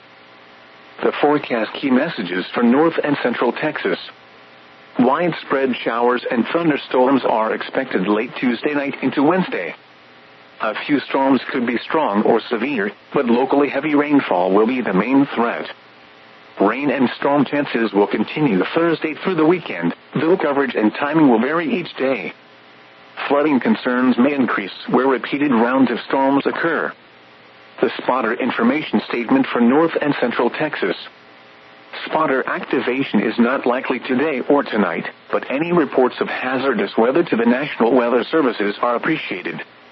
The forecast key messages for North and Central Texas. Widespread showers and thunderstorms are expected late Tuesday night into Wednesday. A few storms could be strong or severe, but locally heavy rainfall will be the main threat. Rain and storm chances will continue Thursday through the weekend, though coverage and timing will vary each day. Flooding concerns may increase where repeated rounds of storms occur. The spotter information statement for North and Central Texas. Spotter activation is not likely today or tonight, but any reports of hazardous weather to the National Weather Services are appreciated.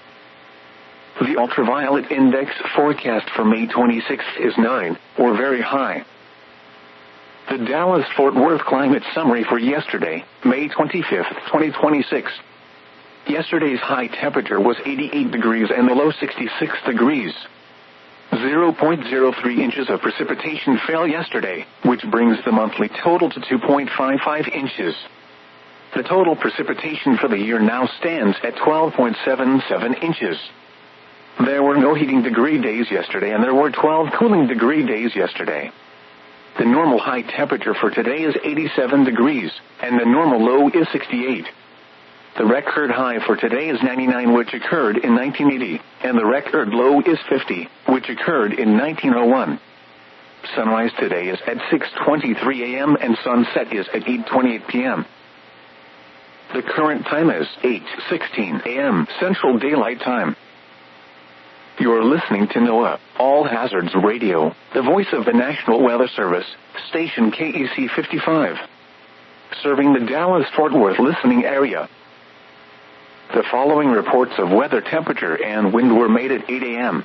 The ultraviolet index forecast for May 26th is 9, or very high. The Dallas-Fort Worth climate summary for yesterday, May 25th, 2026. Yesterday's high temperature was 88 degrees and the low 66 degrees. 0.03 inches of precipitation fell yesterday, which brings the monthly total to 2.55 inches. The total precipitation for the year now stands at 12.77 inches. There were no heating degree days yesterday and there were 12 cooling degree days yesterday. The normal high temperature for today is 87 degrees, and the normal low is 68. The record high for today is 99, which occurred in 1980, and the record low is 50, which occurred in 1901. Sunrise today is at 6:23 a.m. and sunset is at 8:28 p.m. The current time is 8:16 a.m. Central Daylight Time. You're listening to NOAA, All Hazards Radio, the voice of the National Weather Service, station KEC 55. Serving the Dallas-Fort Worth listening area. The following reports of weather, temperature, and wind were made at 8 a.m.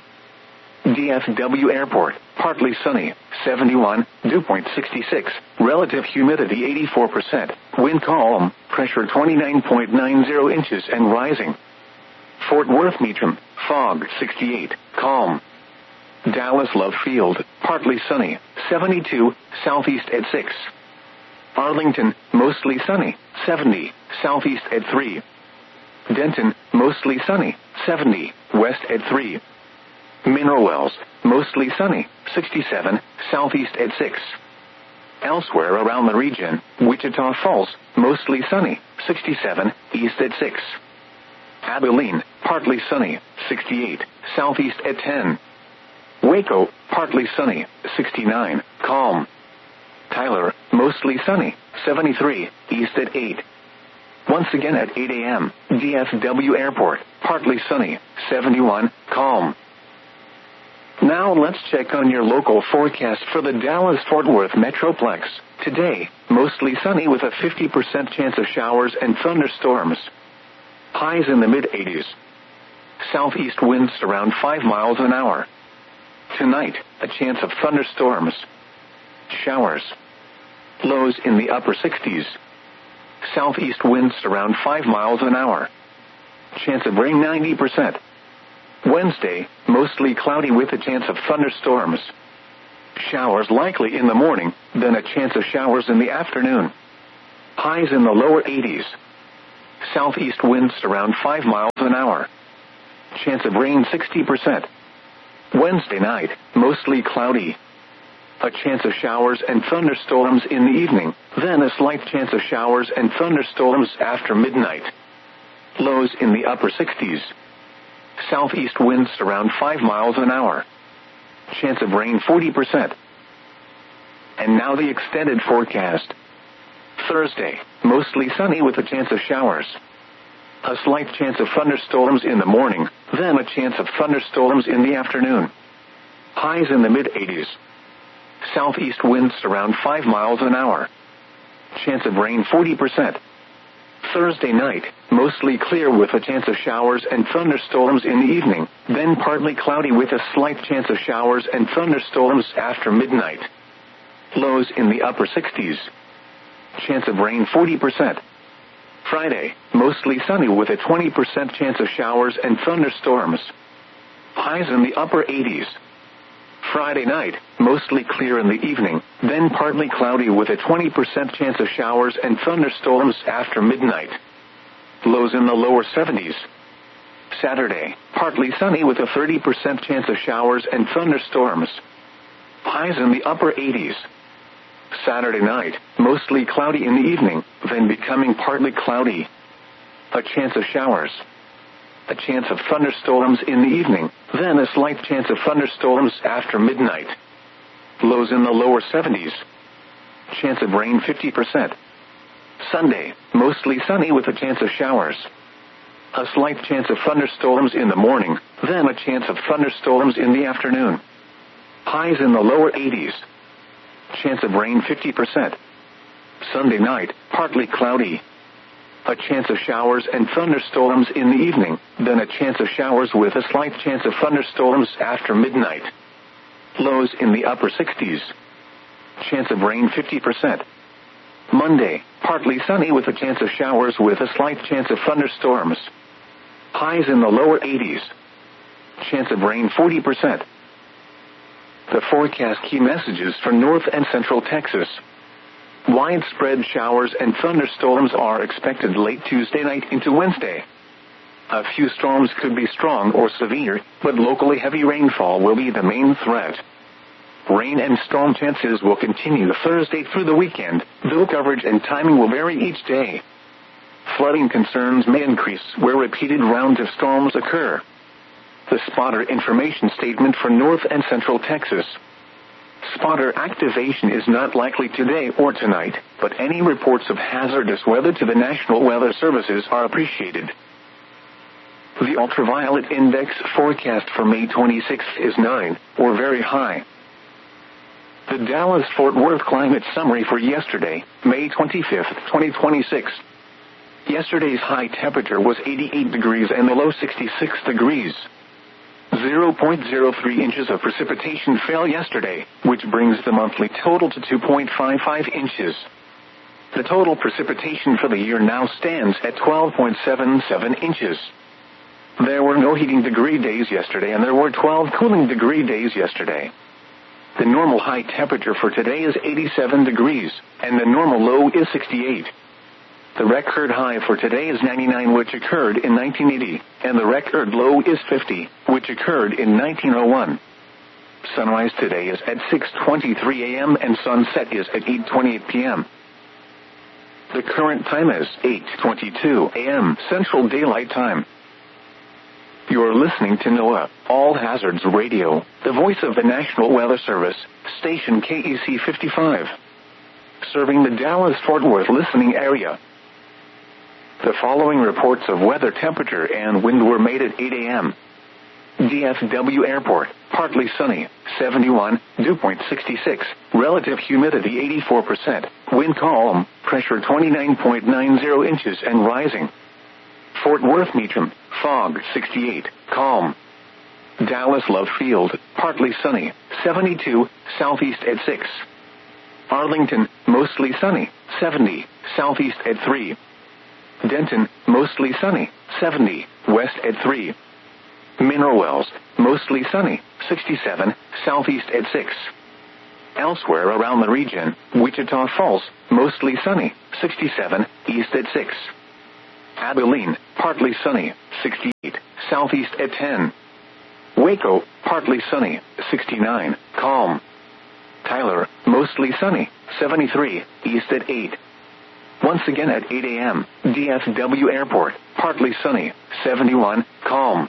DFW Airport, partly sunny, 71, dew point 66, relative humidity 84%, wind calm, pressure 29.90 inches and rising. Fort Worth Meacham, fog 68, calm. Dallas Love Field, partly sunny, 72, southeast at 6. Arlington, mostly sunny, 70, southeast at 3. Denton, mostly sunny, 70, west at 3. Mineral Wells, mostly sunny, 67, southeast at 6. Elsewhere around the region, Wichita Falls, mostly sunny, 67, east at 6. Abilene, partly sunny, 68, southeast at 10. Waco, partly sunny, 69, calm. Tyler, mostly sunny, 73, east at 8. Once again at 8 a.m., DFW Airport, partly sunny, 71, calm. Now let's check on your local forecast for the Dallas-Fort Worth Metroplex. Today, mostly sunny with a 50% chance of showers and thunderstorms. Highs in the mid-80s. Southeast winds around 5 miles an hour. Tonight, a chance of thunderstorms. Showers. Lows in the upper 60s. Southeast winds around 5 miles an hour. Chance of rain 90%. Wednesday, mostly cloudy with a chance of thunderstorms. Showers likely in the morning, then a chance of showers in the afternoon. Highs in the lower 80s. Southeast winds around 5 miles an hour. Chance of rain 60%. Wednesday night, mostly cloudy. A chance of showers and thunderstorms in the evening, then a slight chance of showers and thunderstorms after midnight. Lows in the upper 60s. Southeast winds around 5 miles an hour. Chance of rain 40%. And now the extended forecast. Thursday, mostly sunny with a chance of showers. A slight chance of thunderstorms in the morning, then a chance of thunderstorms in the afternoon. Highs in the mid-80s. Southeast winds around 5 miles an hour. Chance of rain 40%. Thursday night, mostly clear with a chance of showers and thunderstorms in the evening, then partly cloudy with a slight chance of showers and thunderstorms after midnight. Lows in the upper 60s. Chance of rain 40%. Friday, mostly sunny with a 20% chance of showers and thunderstorms. Highs in the upper 80s. Friday night, mostly clear in the evening, then partly cloudy with a 20% chance of showers and thunderstorms after midnight. Lows in the lower 70s. Saturday, partly sunny with a 30% chance of showers and thunderstorms. Highs in the upper 80s. Saturday night, mostly cloudy in the evening, then becoming partly cloudy. A chance of showers. A chance of thunderstorms in the evening, then a slight chance of thunderstorms after midnight. Lows in the lower 70s. Chance of rain 50%. Sunday, mostly sunny with a chance of showers. A slight chance of thunderstorms in the morning, then a chance of thunderstorms in the afternoon. Highs in the lower 80s. Chance of rain 50%. Sunday night, partly cloudy. A chance of showers and thunderstorms in the evening, then a chance of showers with a slight chance of thunderstorms after midnight. Lows in the upper 60s. Chance of rain 50%. Monday, partly sunny with a chance of showers with a slight chance of thunderstorms. Highs in the lower 80s. Chance of rain 40%. The forecast key messages for North and Central Texas. Widespread showers and thunderstorms are expected late Tuesday night into Wednesday. A few storms could be strong or severe, but locally heavy rainfall will be the main threat. Rain and storm chances will continue Thursday through the weekend, though coverage and timing will vary each day. Flooding concerns may increase where repeated rounds of storms occur. The spotter information statement for North and Central Texas. Spotter activation is not likely today or tonight, but any reports of hazardous weather to the National Weather Services are appreciated. The ultraviolet index forecast for May 26th is 9, or very high. The Dallas-Fort Worth climate summary for yesterday, May 25th, 2026. Yesterday's high temperature was 88 degrees and the low 66 degrees. 0.03 inches of precipitation fell yesterday, which brings the monthly total to 2.55 inches. The total precipitation for the year now stands at 12.77 inches. There were no heating degree days yesterday and there were 12 cooling degree days yesterday. The normal high temperature for today is 87 degrees, and the normal low is 68. The record high for today is 99, which occurred in 1980, and the record low is 50, which occurred in 1901. Sunrise today is at 6:23 a.m. and sunset is at 8:28 p.m. The current time is 8:22 a.m. Central Daylight Time. You're listening to NOAA, All Hazards Radio, the voice of the National Weather Service, station KEC 55. Serving the Dallas-Fort Worth listening area. The following reports of weather, temperature, and wind were made at 8 a.m. DFW Airport, partly sunny, 71, dew point 66, relative humidity 84%, wind calm, pressure 29.90 inches and rising. Fort Worth Meacham, fog 68, calm. Dallas Love Field, partly sunny, 72, southeast at 6. Arlington, mostly sunny, 70, southeast at 3. Denton, mostly sunny, 70, west at 3. Mineral Wells, mostly sunny, 67, southeast at 6. Elsewhere around the region, Wichita Falls, mostly sunny, 67, east at 6. Abilene, partly sunny, 68, southeast at 10. Waco, partly sunny, 69, calm. Tyler, mostly sunny, 73, east at 8. Once again at 8 a.m., DFW Airport, partly sunny, 71, calm.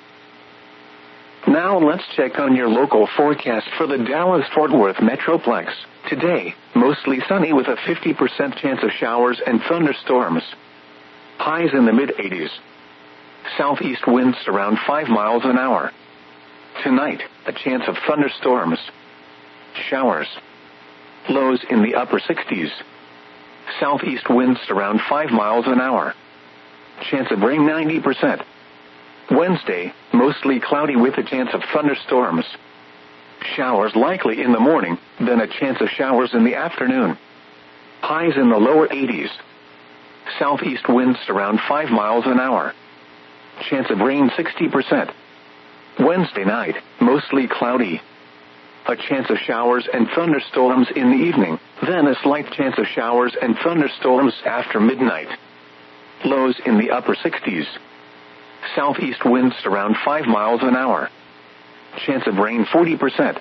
Now let's check on your local forecast for the Dallas-Fort Worth Metroplex. Today, mostly sunny with a 50% chance of showers and thunderstorms. Highs in the mid-80s. Southeast winds around 5 miles an hour. Tonight, a chance of thunderstorms. Showers. Lows in the upper 60s. Southeast winds around 5 miles an hour. Chance of rain 90%. Wednesday, mostly cloudy with a chance of thunderstorms. Showers likely in the morning, then a chance of showers in the afternoon. Highs in the lower 80s. Southeast winds around 5 miles an hour. Chance of rain 60%. Wednesday night, mostly cloudy. A chance of showers and thunderstorms in the evening, then a slight chance of showers and thunderstorms after midnight. Lows in the upper 60s. Southeast winds around 5 miles an hour. Chance of rain 40%.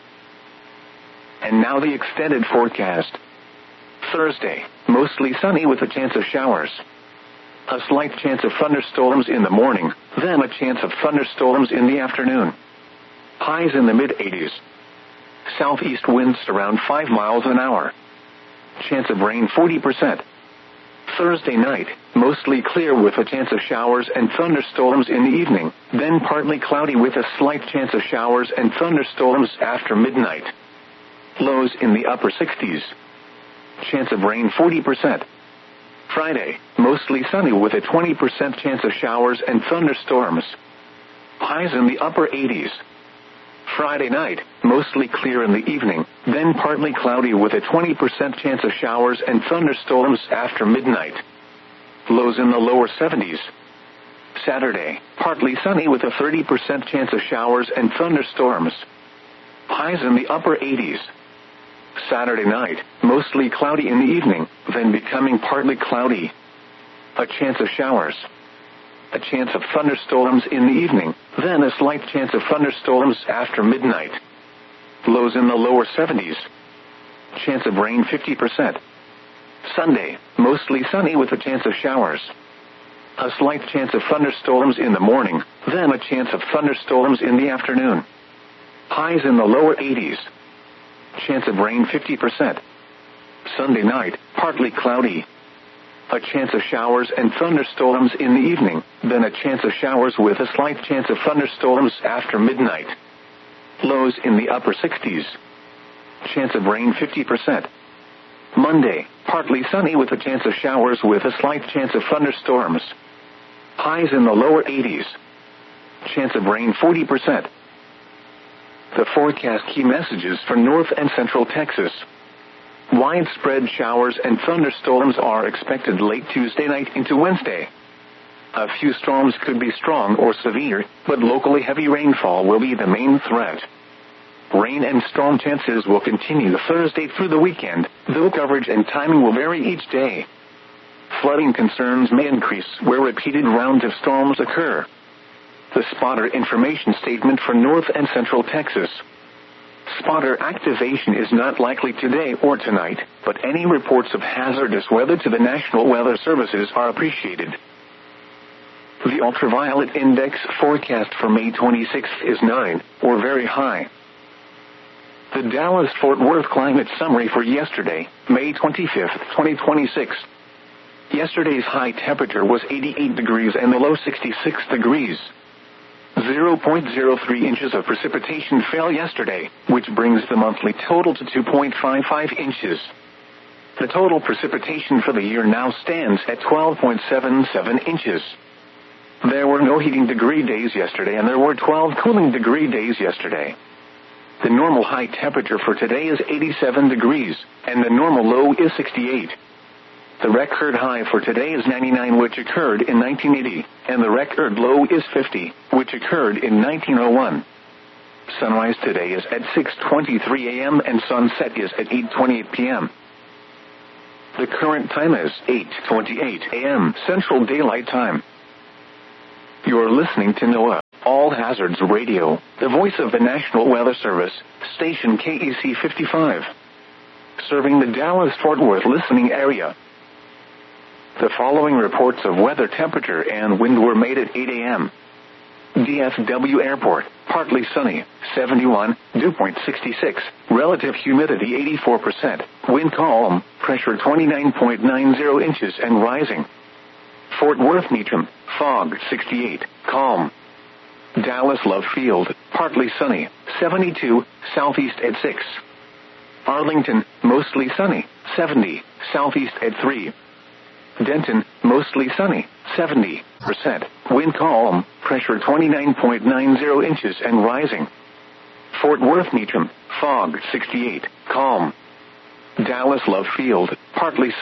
And now the extended forecast. Thursday, mostly sunny with a chance of showers. A slight chance of thunderstorms in the morning, then a chance of thunderstorms in the afternoon. Highs in the mid-80s. Southeast winds around 5 miles an hour. Chance of rain 40%. Thursday night, mostly clear with a chance of showers and thunderstorms in the evening, then partly cloudy with a slight chance of showers and thunderstorms after midnight. Lows in the upper 60s. Chance of rain 40%. Friday, mostly sunny with a 20% chance of showers and thunderstorms. Highs in the upper 80s. Friday night, mostly clear in the evening, then partly cloudy with a 20% chance of showers and thunderstorms after midnight. Lows in the lower 70s. Saturday, partly sunny with a 30% chance of showers and thunderstorms. Highs in the upper 80s. Saturday night, mostly cloudy in the evening, then becoming partly cloudy. A chance of showers. A chance of thunderstorms in the evening, then a slight chance of thunderstorms after midnight. Lows in the lower 70s. Chance of rain 50%. Sunday, mostly sunny with a chance of showers. A slight chance of thunderstorms in the morning, then a chance of thunderstorms in the afternoon. Highs in the lower 80s. Chance of rain 50%. Sunday night, partly cloudy. A chance of showers and thunderstorms in the evening, then a chance of showers with a slight chance of thunderstorms after midnight. Lows in the upper 60s. Chance of rain 50%. Monday, partly sunny with a chance of showers with a slight chance of thunderstorms. Highs in the lower 80s. Chance of rain 40%. The forecast key messages for North and Central Texas. Widespread showers and thunderstorms are expected late Tuesday night into Wednesday. A few storms could be strong or severe, but locally heavy rainfall will be the main threat. Rain and storm chances will continue Thursday through the weekend, though coverage and timing will vary each day. Flooding concerns may increase where repeated rounds of storms occur. The spotter information statement for North and Central Texas. Spotter activation is not likely today or tonight, but any reports of hazardous weather to the National Weather Services are appreciated. The ultraviolet index forecast for May 26th is 9, or very high. The Dallas-Fort Worth climate summary for yesterday, May 25th, 2026. Yesterday's high temperature was 88 degrees and the low 66 degrees. 0.03 inches of precipitation fell yesterday, which brings the monthly total to 2.55 inches. The total precipitation for the year now stands at 12.77 inches. There were no heating degree days yesterday and there were 12 cooling degree days yesterday. The normal high temperature for today is 87 degrees, and the normal low is 68. The record high for today is 99, which occurred in 1980, and the record low is 50, which occurred in 1901. Sunrise today is at 6:23 a.m. and sunset is at 8:28 p.m. The current time is 8:28 a.m. Central Daylight Time. You're listening to NOAA All Hazards Radio, the voice of the National Weather Service, station KEC 55, serving the Dallas-Fort Worth listening area. The following reports of weather, temperature, and wind were made at 8 a.m. DFW Airport, partly sunny, 71, dew point 66, relative humidity 84%, wind calm, pressure 29.90 inches and rising. Fort Worth Meacham, fog 68, calm. Dallas Love Field, partly sunny, 72, southeast at 6. Arlington, mostly sunny, 70, southeast at 3. Denton, mostly sunny, 70%, wind calm, pressure 29.90 inches and rising. Fort Worth Meacham, fog 68, calm. Dallas Love Field, partly sunny.